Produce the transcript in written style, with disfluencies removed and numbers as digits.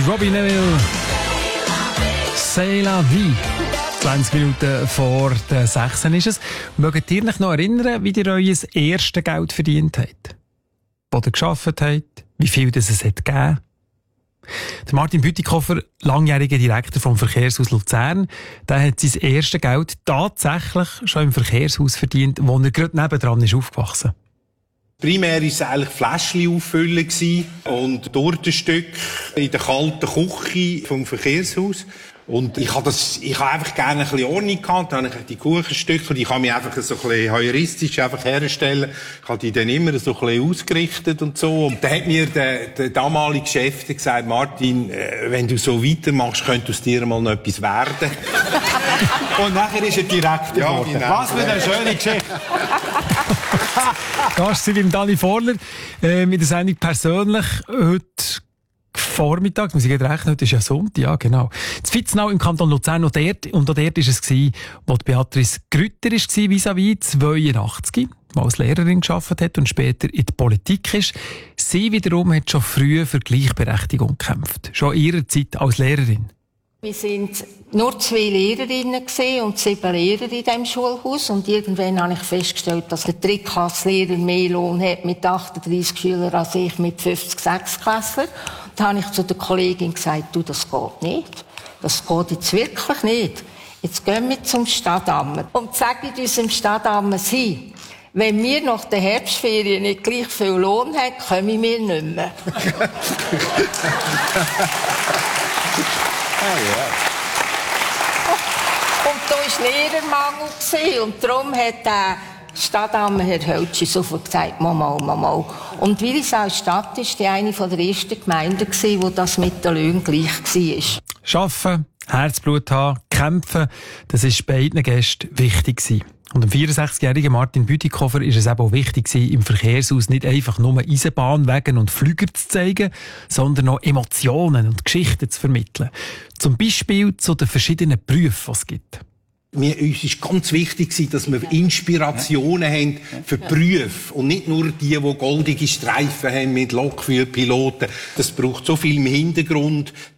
Robbie Neville. C'est la vie. 20 Minuten vor der 6 ist es. Mögt ihr euch noch erinnern, wie ihr euer erstes Geld verdient habt? Wo ihr gearbeitet habt? Wie viel das es hat gegeben? Der Martin Bütikofer, langjähriger Direktor vom Verkehrshaus Luzern, der hat sein erstes Geld tatsächlich schon im Verkehrshaus verdient, wo er gerade nebendran ist aufgewachsen. Primär war es eigentlich Fläschchen auffüllen und Tortenstück in der kalten Küche vom Verkehrshaus. Und ich habe einfach gerne ein bisschen Ordnung gehabt. Dann habe ich die Kuchenstücke, die kann mich einfach so ein bisschen heuristisch einfach herstellen. Ich habe die dann immer so ein bisschen ausgerichtet und so. Und dann hat mir der damalige Chef gesagt, Martin, wenn du so weitermachst, könnte aus dir mal noch etwas werden. Und nachher ist er Direktor geworden. Genau. Was für eine schöne Geschichte. Gast beim Dani Vorler mit der Sendung «Persönlich» heute Vormittag, muss ich rechnen, heute ist ja Sonntag, ja genau. Das Vitznau im Kanton Luzern und dort war es, wo Beatrice Grütter war, vis-à-vis 82, die als Lehrerin gearbeitet hat und später in die Politik ist. Sie wiederum hat schon früh für Gleichberechtigung gekämpft, schon in ihrer Zeit als Lehrerin. Wir sind nur 2 Lehrerinnen und 7 Lehrer in diesem Schulhaus. Und irgendwann habe ich festgestellt, dass der Drittklasslehrer mehr Lohn hat mit 38 Schülern als ich mit 50 Sechstklässlern. Da habe ich zu der Kollegin gesagt, du, das geht nicht. Das geht jetzt wirklich nicht. Jetzt gehen wir zum Stadtamt und sagen unserem Stadtamt, wenn wir nach der Herbstferien nicht gleich viel Lohn haben, kommen wir nicht mehr. Und da war Lehrermangel und darum hat der Stadtamt Herr Höltschi sofort gesagt, Mama. Und Willisau Stadt war die eine der ersten Gemeinden, wo das mit den Löhnen gleich war. Arbeiten, Herzblut haben, kämpfen, das war beiden Gästen wichtig gewesen. Und dem 64-jährigen Martin Bütikofer ist es eben auch wichtig gewesen, im Verkehrshaus nicht einfach nur Eisenbahnwegen und Flüger zu zeigen, sondern auch Emotionen und Geschichten zu vermitteln. Zum Beispiel zu den verschiedenen Berufen, die es gibt. Uns ist ganz wichtig, dass wir Inspirationen haben für Berufe und nicht nur die goldige Streifen haben mit Lokführpiloten. Das braucht so viel im Hintergrund.